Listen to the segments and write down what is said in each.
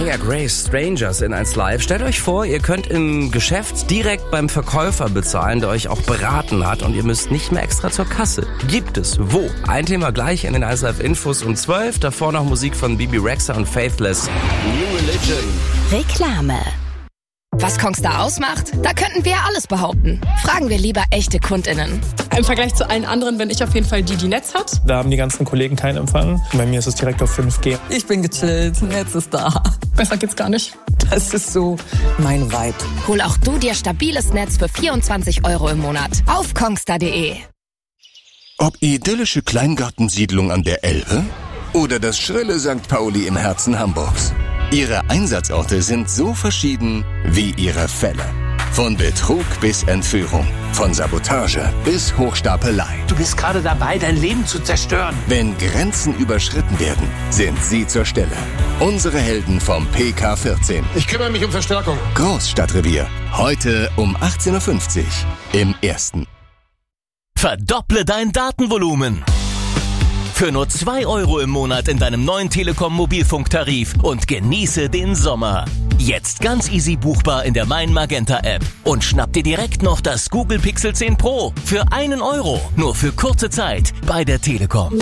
Mariah Grace, Strangers in 1 Live. Stellt euch vor, ihr könnt im Geschäft direkt beim Verkäufer bezahlen, der euch auch beraten hat, und ihr müsst nicht mehr extra zur Kasse. Gibt es. Wo? Ein Thema gleich in den 1 Live Infos um 12. Davor noch Musik von Bibi Rexha und Faithless. New Religion. Reklame. Was Kongstar ausmacht? Da könnten wir ja alles behaupten. Fragen wir lieber echte KundInnen. Im Vergleich zu allen anderen bin ich auf jeden Fall die Netz hat. Da haben die ganzen Kollegen keinen Empfang. Bei mir ist es direkt auf 5G. Ich bin gechillt, Netz ist da. Besser geht's gar nicht. Das ist so mein Vibe. Hol auch du dir stabiles Netz für 24 € im Monat auf kongstar.de. Ob idyllische Kleingartensiedlung an der Elbe oder das schrille St. Pauli im Herzen Hamburgs. Ihre Einsatzorte sind so verschieden wie ihre Fälle. Von Betrug bis Entführung, von Sabotage bis Hochstapelei. Du bist gerade dabei, dein Leben zu zerstören. Wenn Grenzen überschritten werden, sind sie zur Stelle. Unsere Helden vom PK14. Ich kümmere mich um Verstärkung. Großstadtrevier. Heute um 18:50 Uhr im Ersten. Verdopple dein Datenvolumen. Für nur 2 € im Monat in deinem neuen Telekom-Mobilfunktarif und genieße den Sommer. Jetzt ganz easy buchbar in der Mein Magenta App. Und schnapp dir direkt noch das Google Pixel 10 Pro für 1 €. Nur für kurze Zeit bei der Telekom.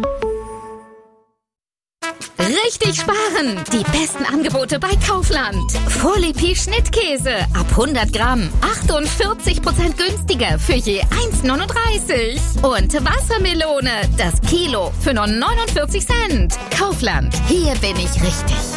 Richtig sparen! Die besten Angebote bei Kaufland. Folipi Schnittkäse ab 100 Gramm. 48% günstiger für je 1,39. Und Wassermelone, das Kilo für nur 49 Cent. Kaufland, hier bin ich richtig.